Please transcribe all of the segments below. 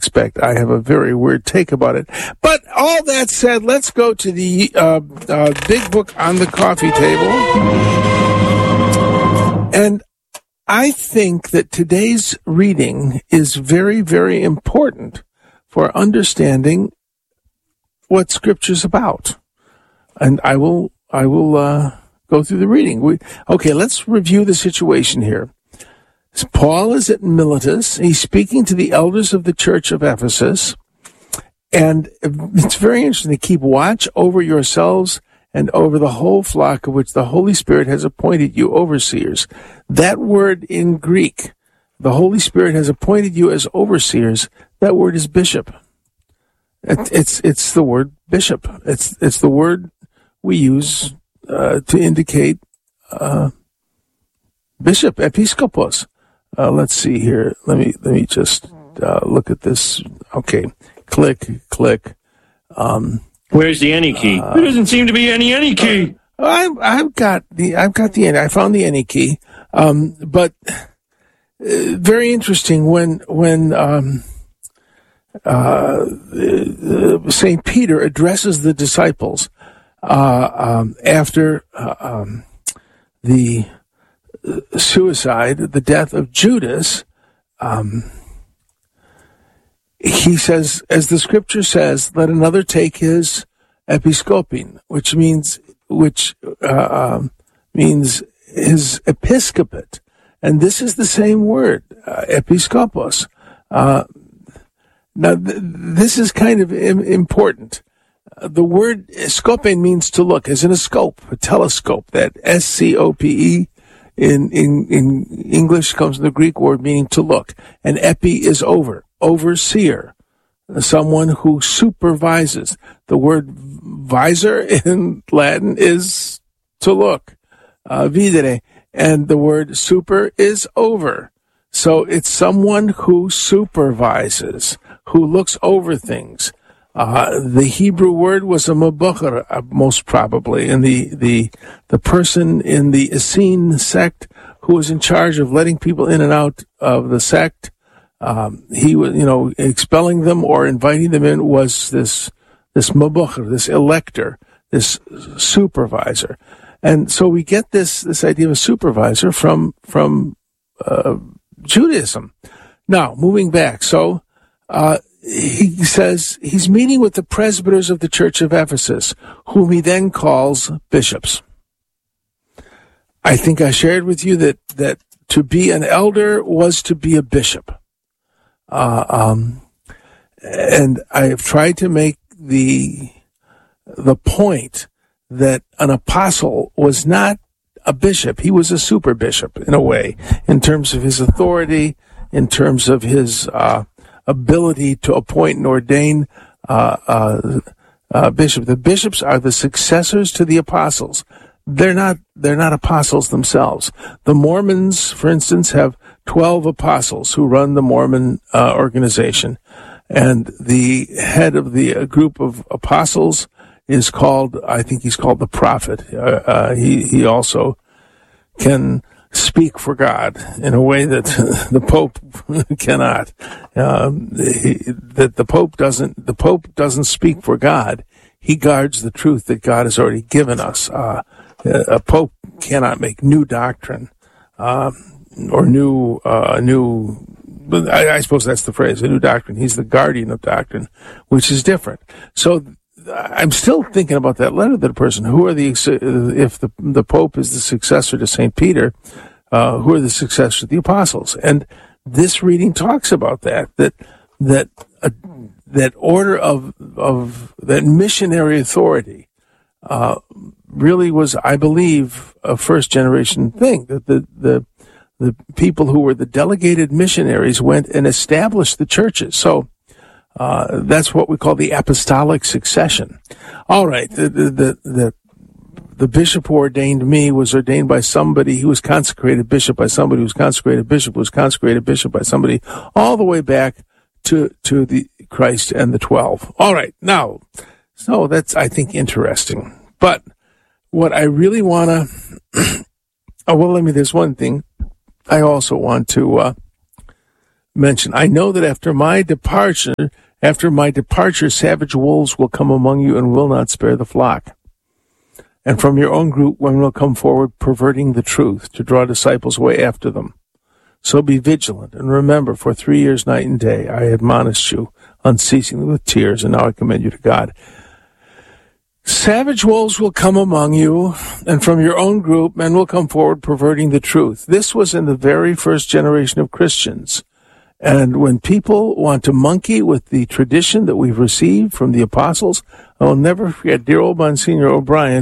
expect, I have a very weird take about it. But all that said, let's go to the big book on the coffee table. And I think that today's reading is very, very important for understanding what Scripture's about. And I will go through the reading. Okay, let's review the situation here. Paul is at Miletus. He's speaking to the elders of the church of Ephesus. And it's very interesting to keep watch over yourselves and over the whole flock of which the Holy Spirit has appointed you overseers. That word in Greek, the Holy Spirit has appointed you as overseers, that word is bishop. It's the word bishop. It's the word we use to indicate bishop, episkopos. Let's see here. Let me just look at this. Okay, click. Where's the any key? There doesn't seem to be any key. I've got the any. I found the any key. But very interesting when St. Peter addresses the disciples after the suicide, the death of Judas. He says, as the Scripture says, let another take his episkopin, which means his episcopate, and this is the same word, episkopos. Now, this is kind of important. The word scope means to look, as in a scope, a telescope. That S-C-O-P-E in English comes from the Greek word meaning to look. And epi is overseer, someone who supervises. The word visor in Latin is to look, videre, and the word super is over. So it's someone who supervises, who looks over things. The Hebrew word was a mabucher, most probably, and the person in the Essene sect who was in charge of letting people in and out of the sect. He was, expelling them or inviting them in was this mabucher, this elector, this supervisor. And so we get this idea of a supervisor from Judaism. Now, moving back. So, he says he's meeting with the presbyters of the church of Ephesus, whom he then calls bishops. I think I shared with you that to be an elder was to be a bishop. And I have tried to make the point that an apostle was not a bishop. He was a super bishop in a way, in terms of his authority, in terms of his ability to appoint and ordain bishops. The bishops are the successors to the apostles. They're not apostles themselves. The Mormons, for instance, have 12 apostles who run the Mormon organization, and the head of the group of apostles is called, I think he's called the prophet. He also can speak for God in a way that the Pope cannot. That the Pope doesn't speak for God. He guards the truth that God has already given us. A Pope cannot make new doctrine, or new. I suppose that's the phrase, a new doctrine. He's the guardian of doctrine, which is different. So I'm still thinking about that letter to the person. Who are if the Pope is the successor to St. Peter, who are the successors of the apostles? And this reading talks about that order of that missionary authority really was, I believe, a first generation thing. That the people who were the delegated missionaries went and established the churches. So that's what we call the apostolic succession. All right, the bishop who ordained me was ordained by somebody. He was consecrated bishop by somebody who was consecrated bishop, who was consecrated bishop by somebody, all the way back to the Christ and the 12. All right, now, so that's, I think, interesting. But what I really want to, there's one thing I also want to mention. I know that after my departure, savage wolves will come among you and will not spare the flock. And from your own group, one will come forward perverting the truth to draw disciples away after them. So be vigilant and remember, for 3 years, night and day, I admonished you unceasingly with tears, and now I commend you to God. Savage wolves will come among you, and from your own group, men will come forward perverting the truth. This was in the very first generation of Christians. And when people want to monkey with the tradition that we've received from the apostles, I will never forget dear old Monsignor O'Brien,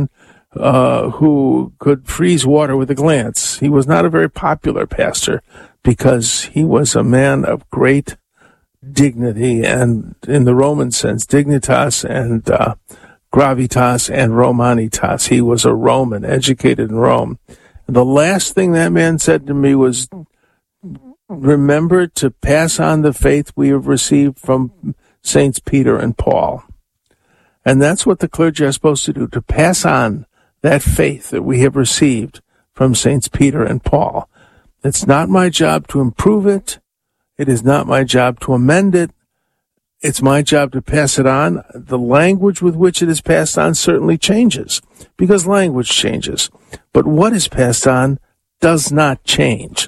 who could freeze water with a glance. He was not a very popular pastor because he was a man of great dignity, and in the Roman sense, dignitas and gravitas and Romanitas. He was a Roman, educated in Rome. And the last thing that man said to me was, remember to pass on the faith we have received from Saints Peter and Paul. And that's what the clergy are supposed to do, to pass on that faith that we have received from Saints Peter and Paul. It's not my job to improve it. It is not my job to amend it. It's my job to pass it on. The language with which it is passed on certainly changes, because language changes. But what is passed on does not change.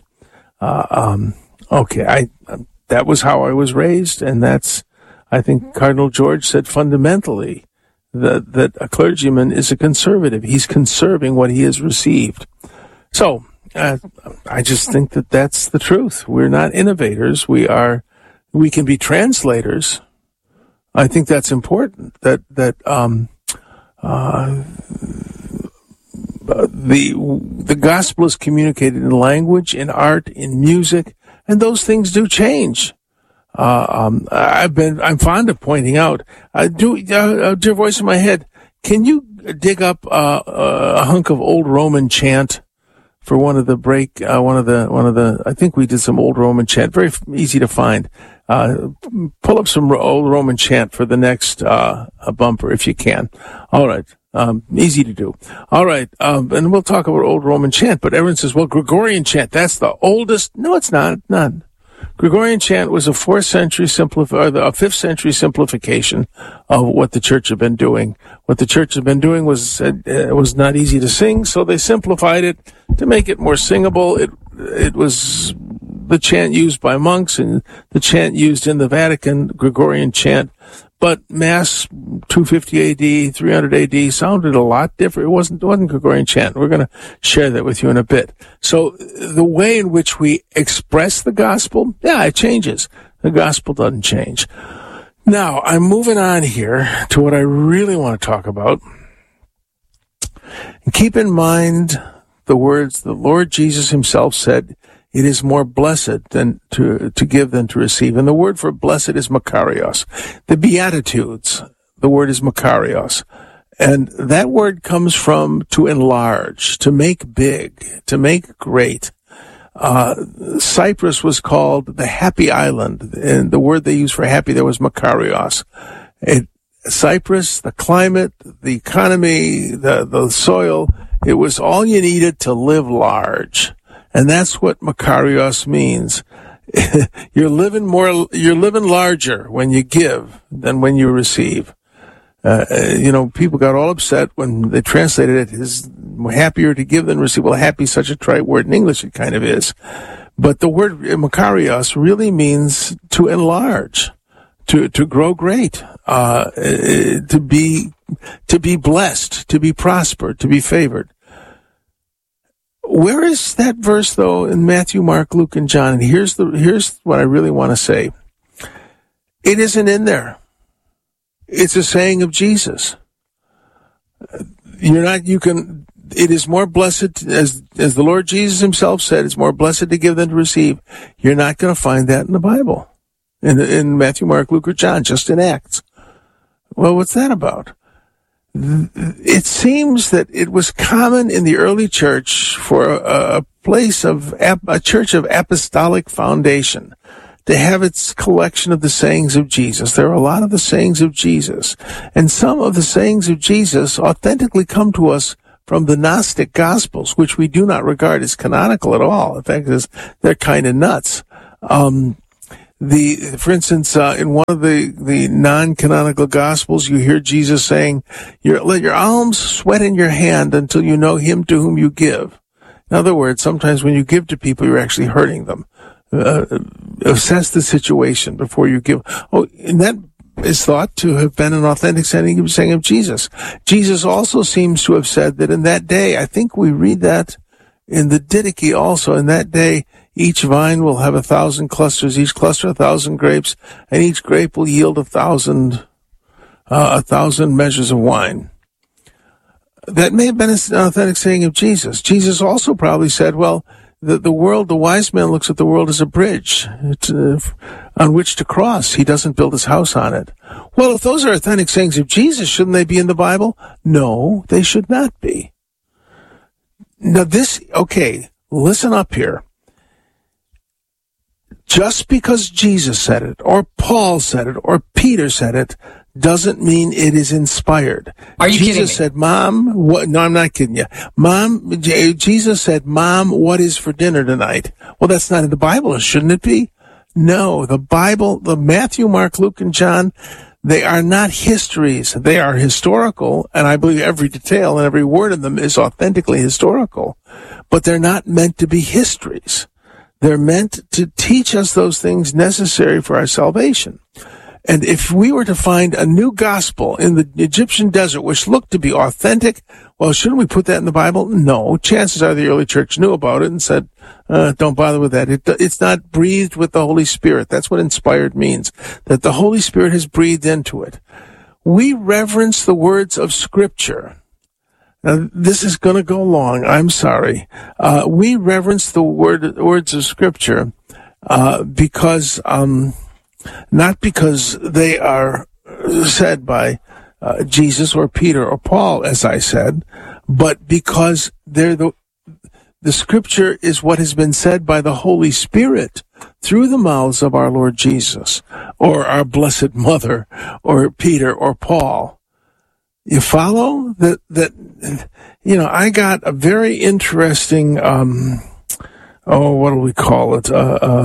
Okay, that was how I was raised, and I think Cardinal George said fundamentally that a clergyman is a conservative. He's conserving what he has received. So, I just think that that's the truth. We're not innovators. We can be translators. I think that's important. The gospel is communicated in language, in art, in music, and those things do change. I'm fond of pointing out. Dear voice in my head, can you dig up a hunk of old Roman chant for one of the? I think we did some old Roman chant. Very easy to find. Pull up some old Roman chant for the next bumper if you can. All right. Easy to do. All right. And we'll talk about old Roman chant, but everyone says, well, Gregorian chant, that's the oldest. No, it's not. None. Gregorian chant was a 5th century simplification of what the church had been doing. What the church had been doing was not easy to sing, so they simplified it to make it more singable. It was the chant used by monks and the chant used in the Vatican, Gregorian chant. But Mass 250 AD, 300 AD sounded a lot different. It wasn't Gregorian chant. We're going to share that with you in a bit. So the way in which we express the gospel, it changes. The gospel doesn't change. Now, I'm moving on here to what I really want to talk about. And keep in mind the words the Lord Jesus himself said, it is more blessed than to give than to receive. And the word for blessed is makarios. The Beatitudes, the word is makarios. And that word comes from to enlarge, to make big, to make great. Cyprus was called the happy island, and the word they used for happy there was makarios. Cyprus, the climate, the economy, the soil, it was all you needed to live large. And that's what makarios means. You're living larger when you give than when you receive. People got all upset when they translated it as happier to give than receive. Well, happy is such a trite word. In English, it kind of is. But the word makarios really means to enlarge, to grow great, to be blessed, to be prospered, to be favored. Where is that verse, though, in Matthew, Mark, Luke, and John? And here's what I really want to say. It isn't in there. It's a saying of Jesus. It is more blessed, as the Lord Jesus himself said, it's more blessed to give than to receive. You're not going to find that in the Bible. In Matthew, Mark, Luke, or John, just in Acts. Well, what's that about? It seems that it was common in the early church for a church of apostolic foundation to have its collection of the sayings of Jesus. There are a lot of the sayings of Jesus, and some of the sayings of Jesus authentically come to us from the Gnostic Gospels, which we do not regard as canonical at all. In fact, they're kind of nuts. For instance, in one of the non-canonical Gospels, you hear Jesus saying, let your alms sweat in your hand until you know him to whom you give. In other words, sometimes when you give to people, you're actually hurting them. Assess the situation before you give. And that is thought to have been an authentic saying of Jesus. Jesus also seems to have said that in that day, I think we read that in the Didache also, in that day, each vine will have 1,000 clusters, each cluster 1,000 grapes, and each grape will yield 1,000 measures of wine. That may have been an authentic saying of Jesus. Jesus also probably said, well, the wise man looks at the world as a bridge on which to cross. He doesn't build his house on it. Well, if those are authentic sayings of Jesus, shouldn't they be in the Bible? No, they should not be. Now listen up here. Just because Jesus said it, or Paul said it, or Peter said it, doesn't mean it is inspired. Are you kidding me? Jesus said, Mom, what? No, I'm not kidding you. Jesus said, Mom, what is for dinner tonight? Well, that's not in the Bible, shouldn't it be? No, the Bible, the Matthew, Mark, Luke, and John, they are not histories. They are historical, and I believe every detail and every word in them is authentically historical. But they're not meant to be histories. They're meant to teach us those things necessary for our salvation. And if we were to find a new gospel in the Egyptian desert which looked to be authentic, well, shouldn't we put that in the Bible? No. Chances are the early church knew about it and said, don't bother with that. It's not breathed with the Holy Spirit. That's what inspired means, that the Holy Spirit has breathed into it. We reverence the words of Scripture. Now, this is going to go long. I'm sorry. We reverence the words of Scripture because not because they are said by Jesus or Peter or Paul, as I said, but because they're the Scripture is what has been said by the Holy Spirit through the mouths of our Lord Jesus or our Blessed Mother or Peter or Paul. You follow? I got a very interesting, what do we call it?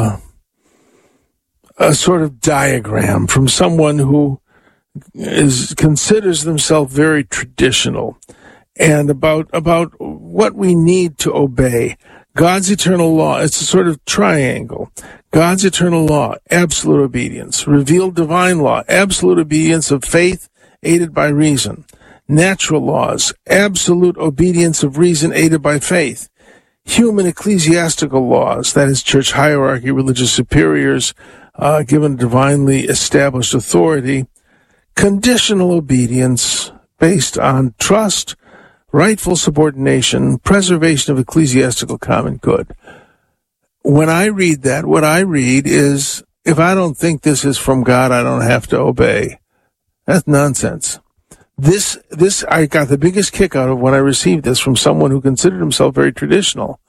A sort of diagram from someone who considers themselves very traditional and about what we need to obey. God's eternal law, it's a sort of triangle. God's eternal law, absolute obedience. Revealed divine law, absolute obedience of faith aided by reason. Natural laws, absolute obedience of reason aided by faith. Human ecclesiastical laws, that is church hierarchy, religious superiors, given divinely established authority. Conditional obedience based on trust, rightful subordination, preservation of ecclesiastical common good. When I read that, what I read is, if I don't think this is from God, I don't have to obey. That's nonsense. This I got the biggest kick out of when I received this from someone who considered himself very traditional.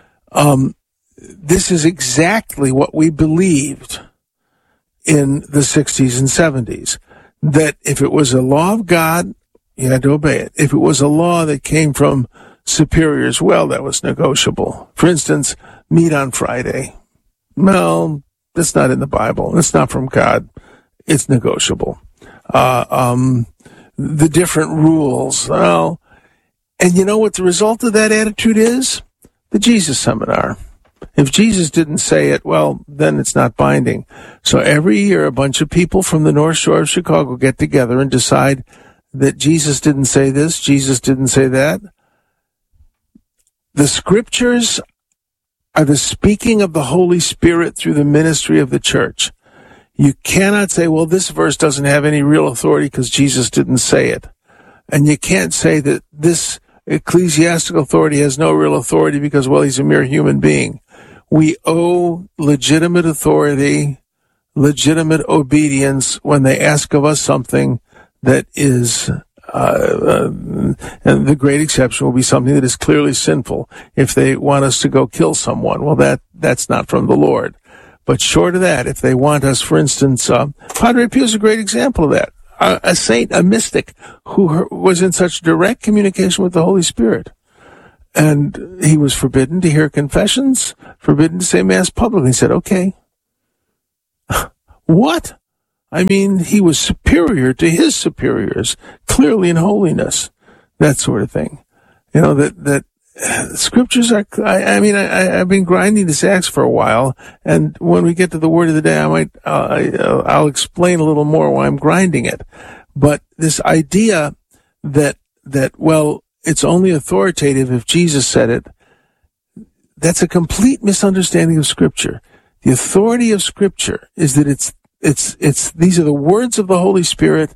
This is exactly what we believed in the 60s and 70s, that if it was a law of God, you had to obey it. If it was a law that came from superiors, well, that was negotiable. For instance, meet on Friday. Well, that's not in the Bible. It's not from God. It's negotiable. The different rules. Well, and you know what the result of that attitude is? The Jesus Seminar. If Jesus didn't say it, well, then it's not binding. So every year, a bunch of people from the North Shore of Chicago get together and decide that Jesus didn't say this, Jesus didn't say that. The Scriptures are the speaking of the Holy Spirit through the ministry of the church. You cannot say, well, this verse doesn't have any real authority because Jesus didn't say it. And you can't say that this ecclesiastical authority has no real authority because, well, he's a mere human being. We owe legitimate authority, legitimate obedience when they ask of us something that is, and the great exception will be something that is clearly sinful. If they want us to go kill someone, well, that's not from the Lord. But short of that, if they want us, for instance, Padre Pio is a great example of that. A saint, a mystic, who was in such direct communication with the Holy Spirit. And he was forbidden to hear confessions, forbidden to say Mass publicly. He said, okay. What? I mean, he was superior to his superiors, clearly in holiness, that sort of thing. You know, that scriptures are, I've been grinding this axe for a while, and when we get to the word of the day, I'll explain a little more why I'm grinding it. But this idea that, well, it's only authoritative if Jesus said it, that's a complete misunderstanding of Scripture. The authority of Scripture is that these are the words of the Holy Spirit,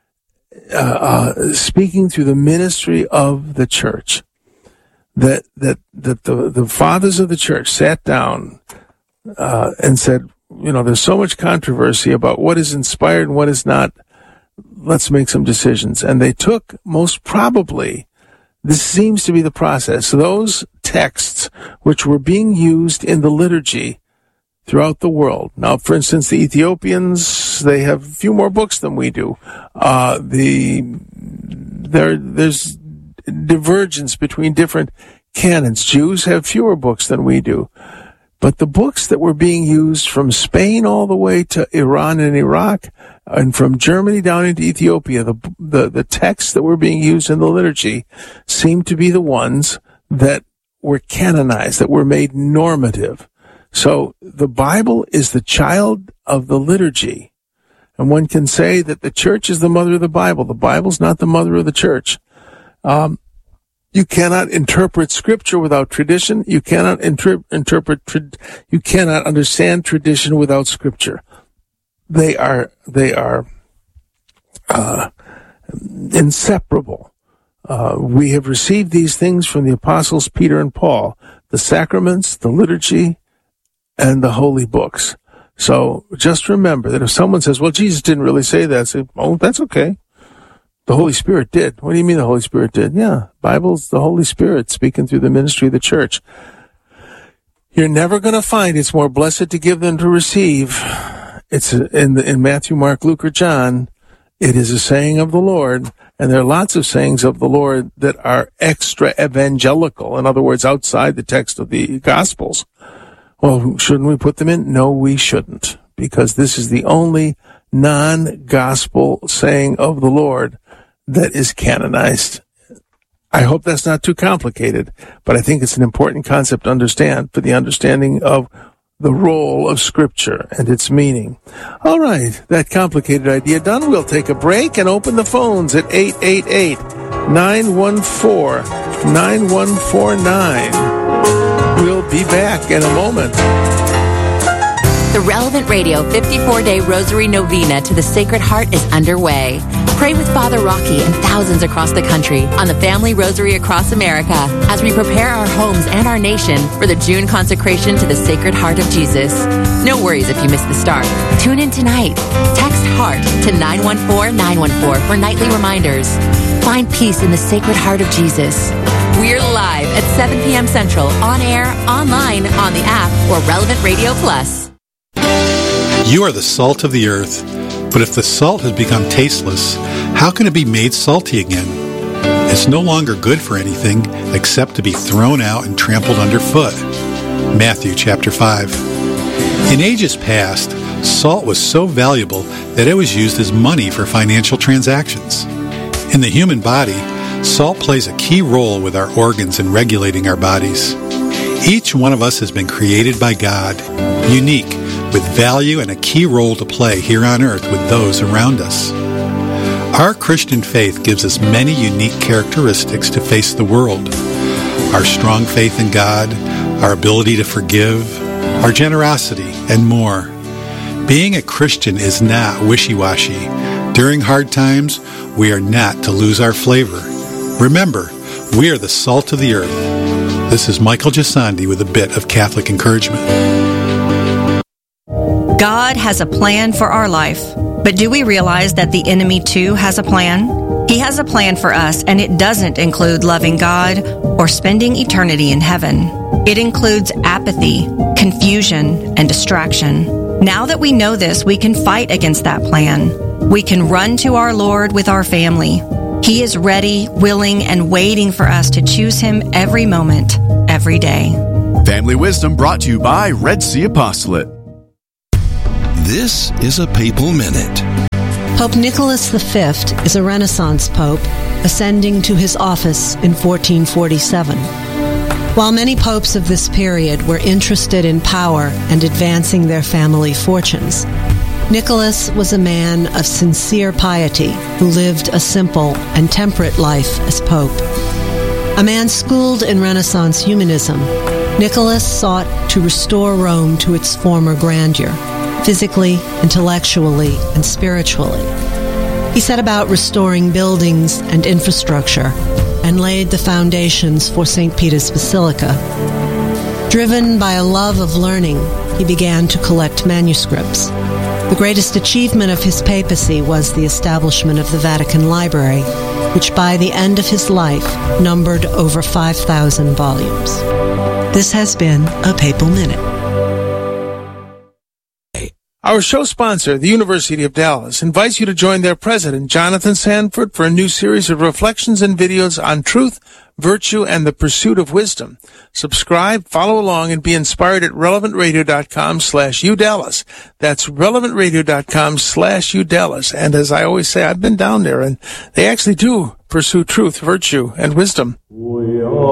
speaking through the ministry of the church. That the fathers of the church sat down, and said, you know, there's so much controversy about what is inspired and what is not. Let's make some decisions. And they took, most probably, this seems to be the process, those texts which were being used in the liturgy throughout the world. Now, for instance, the Ethiopians, they have a few more books than we do. There's divergence between different canons. Jews have fewer books than we do. But the books that were being used from Spain all the way to Iran and Iraq, and from Germany down into Ethiopia, the texts that were being used in the liturgy seemed to be the ones that were canonized, that were made normative. So the Bible is the child of the liturgy. And one can say that the church is the mother of the Bible. The Bible's not the mother of the church. You cannot interpret Scripture without tradition. You cannot you cannot understand tradition without Scripture. They are inseparable. We have received these things from the apostles Peter and Paul: the sacraments, the liturgy, and the holy books. So just remember that if someone says, "Well, Jesus didn't really say that," say, "Oh, that's okay. The Holy Spirit did." What do you mean the Holy Spirit did? Yeah, Bible's the Holy Spirit speaking through the ministry of the church. You're never going to find it's more blessed to give than to receive. It's in Matthew, Mark, Luke, or John. It is a saying of the Lord, and there are lots of sayings of the Lord that are extra evangelical. In other words, outside the text of the Gospels. Well, shouldn't we put them in? No, we shouldn't, because this is the only non-gospel saying of the Lord that is canonized. I hope that's not too complicated, but I think it's an important concept to understand for the understanding of the role of Scripture and its meaning. All right, that complicated idea done. We'll take a break and open the phones at 888-914-9149. We'll be back in a moment. The Relevant Radio 54-Day Rosary Novena to the Sacred Heart is underway. Pray with Father Rocky and thousands across the country on the Family Rosary across America as we prepare our homes and our nation for the June consecration to the Sacred Heart of Jesus. No worries if you miss the start. Tune in tonight. Text HEART to 914-914 for nightly reminders. Find peace in the Sacred Heart of Jesus. We're live at 7 p.m. Central, on air, online, on the app, or Relevant Radio Plus. You are the salt of the earth, but if the salt has become tasteless, how can it be made salty again? It's no longer good for anything except to be thrown out and trampled underfoot. Matthew chapter 5. In ages past, salt was so valuable that it was used as money for financial transactions. In the human body, salt plays a key role with our organs in regulating our bodies. Each one of us has been created by God, unique, with value and a key role to play here on earth with those around us. Our Christian faith gives us many unique characteristics to face the world. Our strong faith in God, our ability to forgive, our generosity, and more. Being a Christian is not wishy-washy. During hard times, we are not to lose our flavor. Remember, we are the salt of the earth. This is Michael Gisandi with a bit of Catholic encouragement. God has a plan for our life, but do we realize that the enemy too has a plan? He has a plan for us, and it doesn't include loving God or spending eternity in heaven. It includes apathy, confusion, and distraction. Now that we know this, we can fight against that plan. We can run to our Lord with our family. He is ready, willing, and waiting for us to choose Him every moment, every day. Family Wisdom brought to you by Red Sea Apostolate. This is a Papal Minute. Pope Nicholas V is a Renaissance pope, ascending to his office in 1447. While many popes of this period were interested in power and advancing their family fortunes, Nicholas was a man of sincere piety who lived a simple and temperate life as pope. A man schooled in Renaissance humanism, Nicholas sought to restore Rome to its former grandeur, physically, intellectually, and spiritually. He set about restoring buildings and infrastructure and laid the foundations for St. Peter's Basilica. Driven by a love of learning, he began to collect manuscripts. The greatest achievement of his papacy was the establishment of the Vatican Library, which by the end of his life numbered over 5,000 volumes. This has been a Papal Minute. Our show sponsor, the University of Dallas, invites you to join their president, Jonathan Sanford, for a new series of reflections and videos on truth, virtue, and the pursuit of wisdom. Subscribe, follow along, and be inspired at relevantradio.com/udallas. That's relevantradio.com/udallas. And as I always say, I've been down there, and they actually do pursue truth, virtue, and wisdom.